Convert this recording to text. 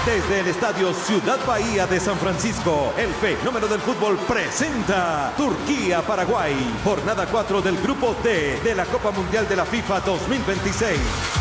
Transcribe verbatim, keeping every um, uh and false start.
Desde el Estadio Ciudad Bahía de San Francisco, el fenómeno del fútbol presenta Turquía-Paraguay, jornada cuatro del Grupo D de la Copa Mundial de la FIFA dos mil veintiséis.